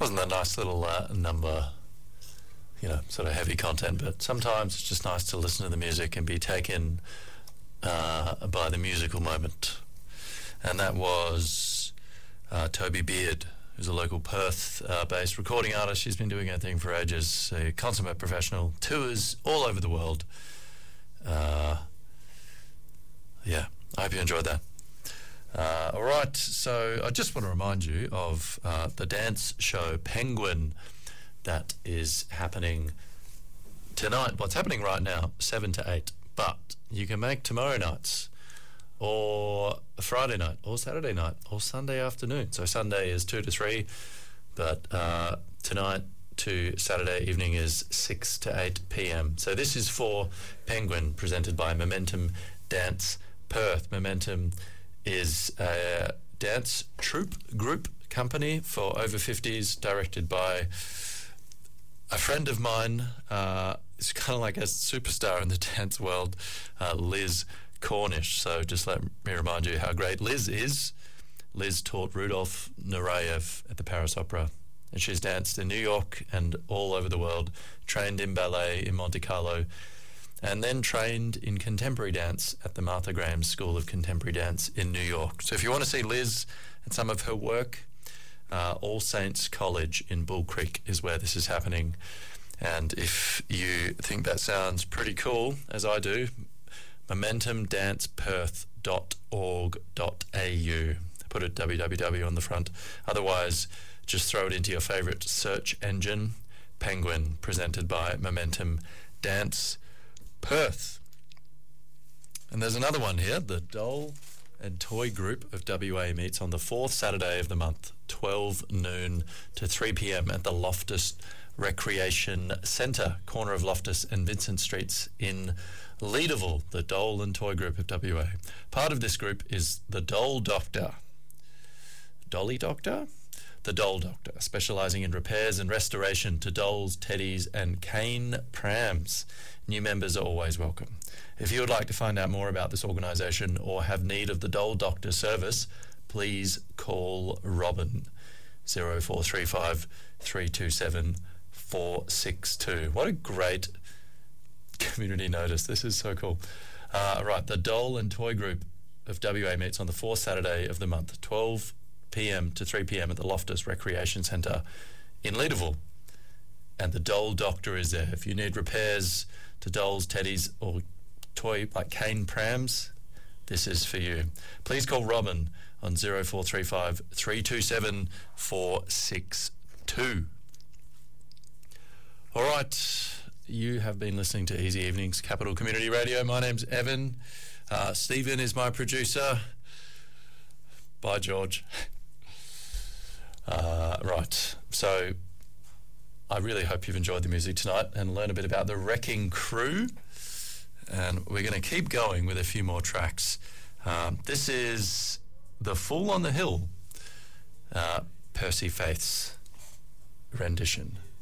Wasn't that a nice little number? Sort of heavy content, but sometimes it's just nice to listen to the music and be taken by the musical moment. And that was Toby Beard, who's a local Perth-based recording artist. She's been doing her thing for ages, a consummate professional, tours all over the world. Yeah, I hope you enjoyed that. All right, so I just want to remind you of the dance show Penguin that is happening tonight. Well, it's happening right now, 7 to 8, but you can make tomorrow nights or Friday night or Saturday night or Sunday afternoon. So Sunday is 2 to 3, but tonight to Saturday evening is 6 to 8 p.m. So this is for Penguin, presented by Momentum Dance Perth. Momentum is a dance troupe group company for over 50s, directed by a friend of mine. Is kind of like a superstar in the dance world, Liz Cornish. So just let me remind you how great Liz is. Liz taught Rudolf Nureyev at the Paris Opera, and she's danced in New York and all over the world, trained in ballet in Monte Carlo, and then trained in contemporary dance at the Martha Graham School of Contemporary Dance in New York. So if you want to see Liz and some of her work, All Saints College in Bull Creek is where this is happening. And if you think that sounds pretty cool, as I do, momentumdanceperth.org.au. Put a www on the front. Otherwise, just throw it into your favourite search engine. Penguin, presented by Momentum Dance Perth. And there's another one here. The Doll and Toy Group of WA meets on the fourth Saturday of the month, 12 noon to 3 p.m. at the Loftus Recreation Centre, corner of Loftus and Vincent Streets in Leederville. The Doll and Toy Group of WA. Part of this group is the Doll Doctor. Dolly Doctor? The Doll Doctor, specialising in repairs and restoration to dolls, teddies and cane prams. New members are always welcome. If you would like to find out more about this organisation or have need of the Doll Doctor service, please call Robin, 0435 327 462. What a great community notice. This is so cool. Right, the Doll and Toy Group of WA meets on the fourth Saturday of the month, 12 p.m. to 3 p.m. at the Loftus Recreation Centre in Leederville. And the Doll Doctor is there. If you need repairs to dolls, teddies or toy like cane prams, this is for you. Please call Robin on 0435 327 462. All right, you have been listening to Easy Evenings, Capital Community Radio. My name's Evan. Stephen is my producer. Bye, George. Right, so I really hope you've enjoyed the music tonight and learned a bit about the Wrecking Crew. And we're going to keep going with a few more tracks. This is The Fool on the Hill, Percy Faith's rendition.